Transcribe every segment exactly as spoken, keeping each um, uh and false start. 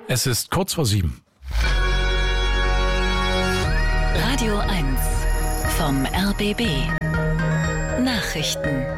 Es ist kurz vor sieben. Radio eins vom R B B. Nachrichten.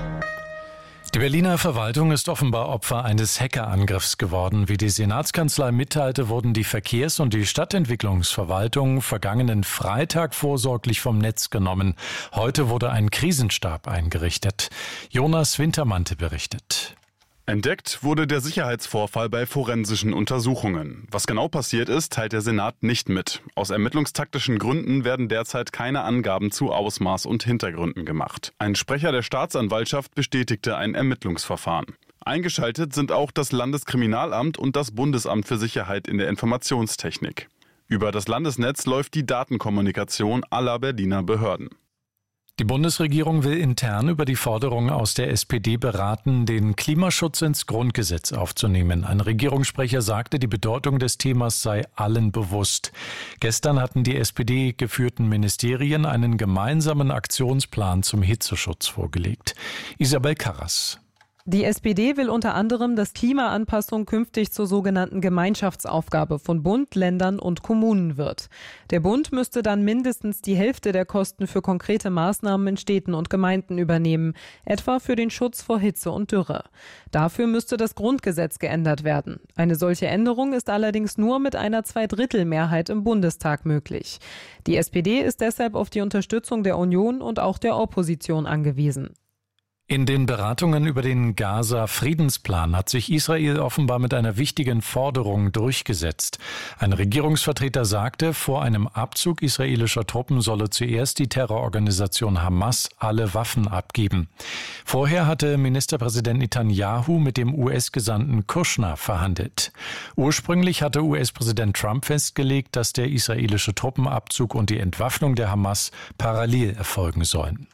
Die Berliner Verwaltung ist offenbar Opfer eines Hackerangriffs geworden. Wie die Senatskanzlei mitteilte, wurden die Verkehrs- und die Stadtentwicklungsverwaltung vergangenen Freitag vorsorglich vom Netz genommen. Heute wurde ein Krisenstab eingerichtet. Jonas Wintermantel berichtet. Entdeckt wurde der Sicherheitsvorfall bei forensischen Untersuchungen. Was genau passiert ist, teilt der Senat nicht mit. Aus ermittlungstaktischen Gründen werden derzeit keine Angaben zu Ausmaß und Hintergründen gemacht. Ein Sprecher der Staatsanwaltschaft bestätigte ein Ermittlungsverfahren. Eingeschaltet sind auch das Landeskriminalamt und das Bundesamt für Sicherheit in der Informationstechnik. Über das Landesnetz läuft die Datenkommunikation aller Berliner Behörden. Die Bundesregierung will intern über die Forderung aus der S P D beraten, den Klimaschutz ins Grundgesetz aufzunehmen. Ein Regierungssprecher sagte, die Bedeutung des Themas sei allen bewusst. Gestern hatten die S P D-geführten Ministerien einen gemeinsamen Aktionsplan zum Hitzeschutz vorgelegt. Isabel Karras. Die S P D will unter anderem, dass Klimaanpassung künftig zur sogenannten Gemeinschaftsaufgabe von Bund, Ländern und Kommunen wird. Der Bund müsste dann mindestens die Hälfte der Kosten für konkrete Maßnahmen in Städten und Gemeinden übernehmen, etwa für den Schutz vor Hitze und Dürre. Dafür müsste das Grundgesetz geändert werden. Eine solche Änderung ist allerdings nur mit einer Zweidrittelmehrheit im Bundestag möglich. Die S P D ist deshalb auf die Unterstützung der Union und auch der Opposition angewiesen. In den Beratungen über den Gaza-Friedensplan hat sich Israel offenbar mit einer wichtigen Forderung durchgesetzt. Ein Regierungsvertreter sagte, vor einem Abzug israelischer Truppen solle zuerst die Terrororganisation Hamas alle Waffen abgeben. Vorher hatte Ministerpräsident Netanyahu mit dem U S-Gesandten Kushner verhandelt. Ursprünglich hatte U S-Präsident Trump festgelegt, dass der israelische Truppenabzug und die Entwaffnung der Hamas parallel erfolgen sollen.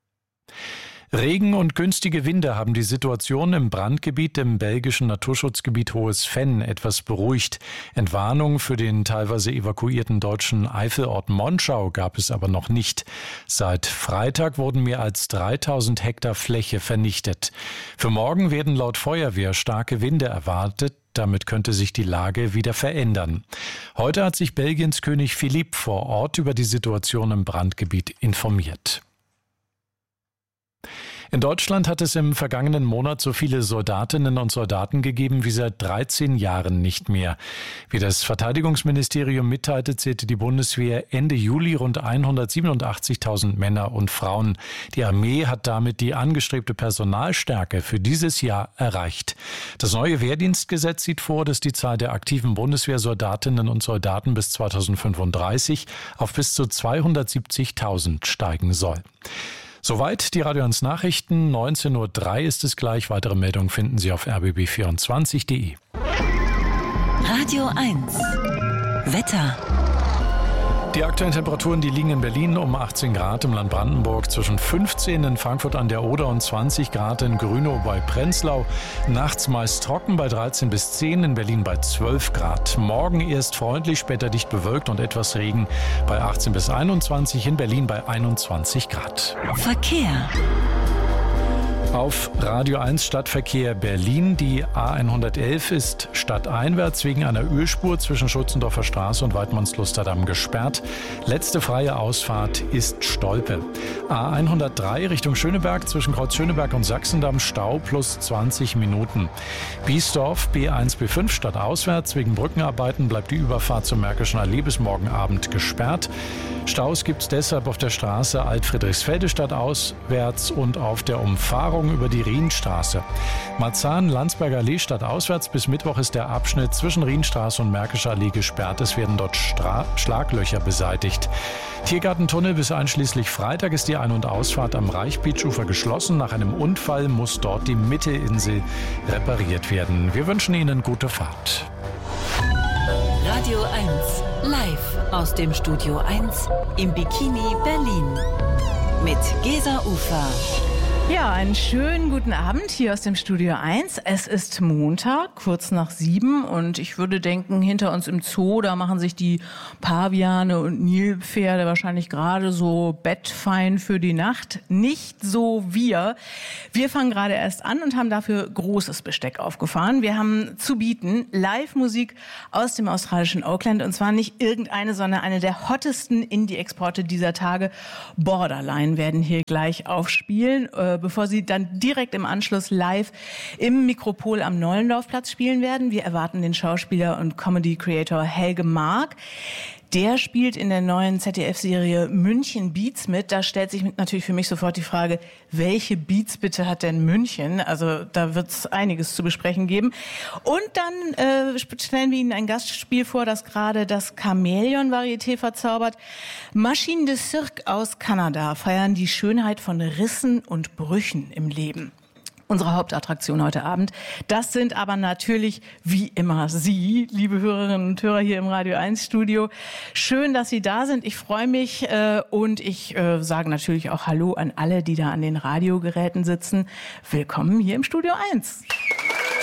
Regen und günstige Winde haben die Situation im Brandgebiet im belgischen Naturschutzgebiet Hohes Venn etwas beruhigt. Entwarnung für den teilweise evakuierten deutschen Eifelort Monschau gab es aber noch nicht. Seit Freitag wurden mehr als dreitausend Hektar Fläche vernichtet. Für morgen werden laut Feuerwehr starke Winde erwartet. Damit könnte sich die Lage wieder verändern. Heute hat sich Belgiens König Philipp vor Ort über die Situation im Brandgebiet informiert. In Deutschland hat es im vergangenen Monat so viele Soldatinnen und Soldaten gegeben wie seit dreizehn Jahren nicht mehr. Wie das Verteidigungsministerium mitteilte, zählte die Bundeswehr Ende Juli rund hundertsiebenundachtzigtausend Männer und Frauen. Die Armee hat damit die angestrebte Personalstärke für dieses Jahr erreicht. Das neue Wehrdienstgesetz sieht vor, dass die Zahl der aktiven Bundeswehrsoldatinnen und Soldaten bis zweitausendfünfunddreißig auf bis zu zweihundertsiebzigtausend steigen soll. Soweit die Radio eins Nachrichten. neunzehn Uhr drei ist es gleich. Weitere Meldungen finden Sie auf r b b vierundzwanzig punkt de. Radio eins. Wetter. Die aktuellen Temperaturen, die liegen in Berlin um achtzehn Grad, im Land Brandenburg zwischen fünfzehn in Frankfurt an der Oder und zwanzig Grad in Grünow bei Prenzlau. Nachts meist trocken bei dreizehn bis zehn, in Berlin bei zwölf Grad. Morgen erst freundlich, später dicht bewölkt und etwas Regen bei achtzehn bis einundzwanzig, in Berlin bei einundzwanzig Grad. Verkehr. Auf Radio eins Stadtverkehr Berlin. Die A hundertelf ist stadteinwärts wegen einer Ölspur zwischen Schutzendorfer Straße und Weidmannslusterdamm gesperrt. Letzte freie Ausfahrt ist Stolpe. A hundertdrei Richtung Schöneberg zwischen Kreuz Schöneberg und Sachsendamm Stau plus zwanzig Minuten. Biesdorf B eins B fünf stadtauswärts wegen Brückenarbeiten bleibt die Überfahrt zur Märkischen Allee bis morgen Abend gesperrt. Staus gibt es deshalb auf der Straße Alt-Friedrichsfelde stadtauswärts und auf der Umfahrung über die Rienstraße. Marzahn-Landsberger Allee stadtauswärts bis Mittwoch ist der Abschnitt zwischen Rienstraße und Märkischer Allee gesperrt. Es werden dort Stra- Schlaglöcher beseitigt. Tiergartentunnel bis einschließlich Freitag ist die Ein- und Ausfahrt am Reichbeachufer geschlossen. Nach einem Unfall muss dort die Mittelinsel repariert werden. Wir wünschen Ihnen gute Fahrt. Radio eins. Live aus dem Studio eins im Bikini Berlin. Mit Gesa Ufer. Ja, einen schönen guten Abend hier aus dem Studio eins. Es ist Montag, kurz nach sieben und ich würde denken, hinter uns im Zoo, da machen sich die Paviane und Nilpferde wahrscheinlich gerade so bettfein für die Nacht. Nicht so wir. Wir fangen gerade erst an und haben dafür großes Besteck aufgefahren. Wir haben zu bieten Live-Musik aus dem australischen Auckland und zwar nicht irgendeine, sondern eine der hottesten Indie-Exporte dieser Tage. Borderline werden hier gleich aufspielen, bevor sie dann direkt im Anschluss live im Mikropol am Nollendorfplatz spielen werden. Wir erwarten den Schauspieler und Comedy-Creator Helge Mark. Der spielt in der neuen Z D F-Serie München Beats mit. Da stellt sich natürlich für mich sofort die Frage, welche Beats bitte hat denn München? Also da wird es einiges zu besprechen geben. Und dann äh, stellen wir Ihnen ein Gastspiel vor, das gerade das Chamäleon-Varieté verzaubert. Machine de Cirque aus Kanada feiern die Schönheit von Rissen und Brüchen im Leben. Unsere Hauptattraktion heute Abend. Das sind aber natürlich wie immer Sie, liebe Hörerinnen und Hörer hier im Radio eins Studio. Schön, dass Sie da sind. Ich freue mich äh, und ich äh, sage natürlich auch Hallo an alle, die da an den Radiogeräten sitzen. Willkommen hier im Studio eins.